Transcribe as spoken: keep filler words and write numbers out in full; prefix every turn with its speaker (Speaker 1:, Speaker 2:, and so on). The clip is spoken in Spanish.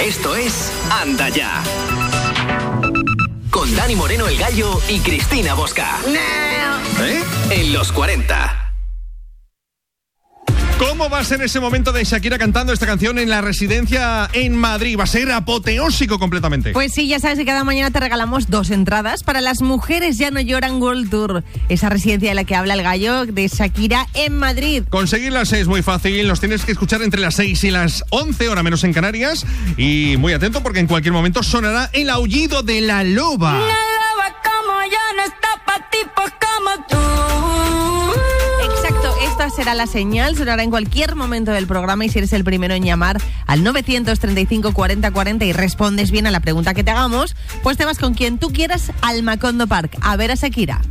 Speaker 1: Esto es Anda Ya. Con Dani Moreno el Gallo y Cristina Bosca. ¿Eh? En los cuarenta.
Speaker 2: ¿Cómo va a ser ese momento de Shakira cantando esta canción en la residencia en Madrid? Va a ser apoteósico completamente.
Speaker 3: Pues sí, ya sabes que cada mañana te regalamos dos entradas para Las Mujeres Ya No Lloran World Tour, esa residencia de la que habla el Gallo de Shakira en Madrid.
Speaker 2: Conseguirlas es muy fácil, los tienes que escuchar entre las seis y las once, hora menos en Canarias. Y muy atento porque en cualquier momento sonará el aullido de la loba.
Speaker 4: La loba como yo no está pa' tipos como tú.
Speaker 3: Exacto, esta será la señal, sonará en cualquier momento del programa y si eres el primero en llamar al novecientos treinta y cinco cuarenta cuarenta y respondes bien a la pregunta que te hagamos, pues te vas con quien tú quieras al Macondo Park a ver a Shakira.